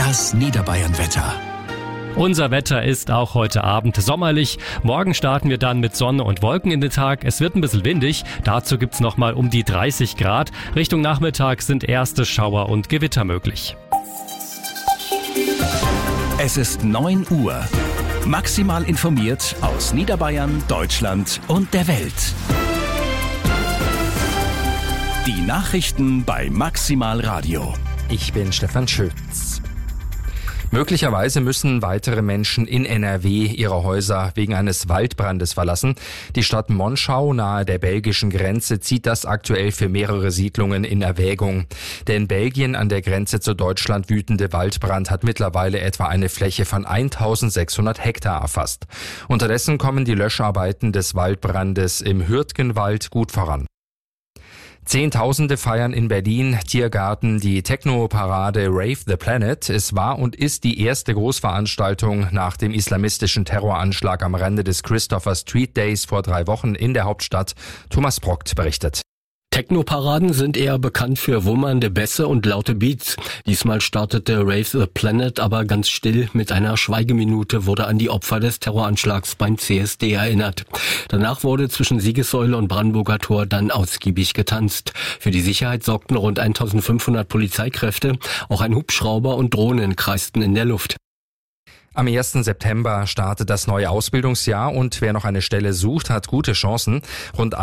Das Niederbayern-Wetter. Unser Wetter ist auch heute Abend sommerlich. Morgen starten wir dann mit Sonne und Wolken in den Tag. Es wird ein bisschen windig. Dazu gibt's nochmal um die 30 Grad. Richtung Nachmittag sind erste Schauer und Gewitter möglich. Es ist 9 Uhr. Maximal informiert aus Niederbayern, Deutschland und der Welt. Die Nachrichten bei Maximal Radio. Ich bin Stefan Schütz. Möglicherweise müssen weitere Menschen in NRW ihre Häuser wegen eines Waldbrandes verlassen. Die Stadt Monschau nahe der belgischen Grenze zieht das aktuell für mehrere Siedlungen in Erwägung. Der in Belgien an der Grenze zu Deutschland wütende Waldbrand hat mittlerweile etwa eine Fläche von 1600 Hektar erfasst. Unterdessen kommen die Löscharbeiten des Waldbrandes im Hürtgenwald gut voran. Zehntausende feiern in Berlin Tiergarten die Techno-Parade Rave the Planet. Es war und ist die erste Großveranstaltung nach dem islamistischen Terroranschlag am Rande des Christopher Street Days vor 3 Wochen in der Hauptstadt. Thomas Brockt berichtet. Techno-Paraden sind eher bekannt für wummernde Bässe und laute Beats. Diesmal startete Rave the Planet aber ganz still. Mit einer Schweigeminute wurde an die Opfer des Terroranschlags beim CSD erinnert. Danach wurde zwischen Siegessäule und Brandenburger Tor dann ausgiebig getanzt. Für die Sicherheit sorgten rund 1500 Polizeikräfte. Auch ein Hubschrauber und Drohnen kreisten in der Luft. Am 1. September startet das neue Ausbildungsjahr und wer noch eine Stelle sucht, hat gute Chancen. Rund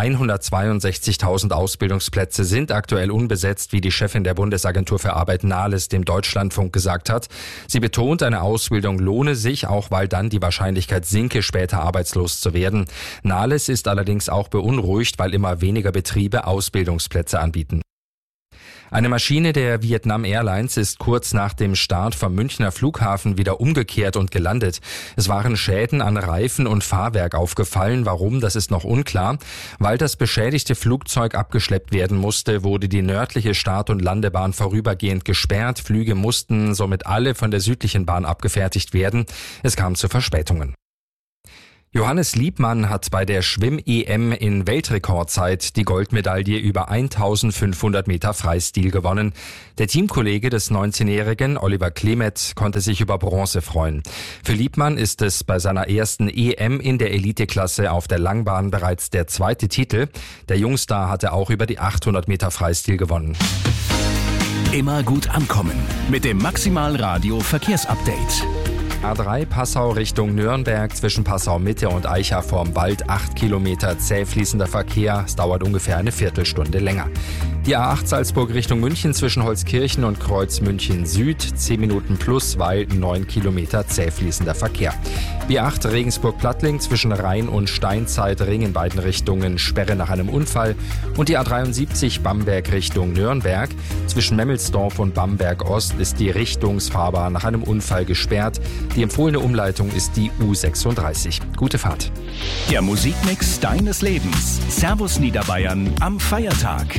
162.000 Ausbildungsplätze sind aktuell unbesetzt, wie die Chefin der Bundesagentur für Arbeit Nahles dem Deutschlandfunk gesagt hat. Sie betont, eine Ausbildung lohne sich, auch weil dann die Wahrscheinlichkeit sinke, später arbeitslos zu werden. Nahles ist allerdings auch beunruhigt, weil immer weniger Betriebe Ausbildungsplätze anbieten. Eine Maschine der Vietnam Airlines ist kurz nach dem Start vom Münchner Flughafen wieder umgekehrt und gelandet. Es waren Schäden an Reifen und Fahrwerk aufgefallen. Warum, das ist noch unklar. Weil das beschädigte Flugzeug abgeschleppt werden musste, wurde die nördliche Start- und Landebahn vorübergehend gesperrt. Flüge mussten somit alle von der südlichen Bahn abgefertigt werden. Es kam zu Verspätungen. Johannes Liebmann hat bei der Schwimm-EM in Weltrekordzeit die Goldmedaille über 1500 Meter Freistil gewonnen. Der Teamkollege des 19-Jährigen, Oliver Klemet, konnte sich über Bronze freuen. Für Liebmann ist es bei seiner ersten EM in der Eliteklasse auf der Langbahn bereits der 2. Titel. Der Jungstar hatte auch über die 800 Meter Freistil gewonnen. Immer gut ankommen mit dem Maximal Radio Verkehrsupdate. A3 Passau Richtung Nürnberg, zwischen Passau Mitte und Aicha vorm Wald 8 Kilometer zäh fließender Verkehr. Es dauert ungefähr eine Viertelstunde länger. Die A8 Salzburg Richtung München zwischen Holzkirchen und Kreuz München Süd 10 Minuten plus, weil 9 Kilometer zäh fließender Verkehr. B8 Regensburg-Plattling zwischen Rhein und Steinzeitring in beiden Richtungen Sperre nach einem Unfall. Und die A73 Bamberg Richtung Nürnberg zwischen Memmelsdorf und Bamberg Ost ist die Richtungsfahrbahn nach einem Unfall gesperrt. Die empfohlene Umleitung ist die U36. Gute Fahrt. Der Musikmix deines Lebens. Servus Niederbayern am Feiertag.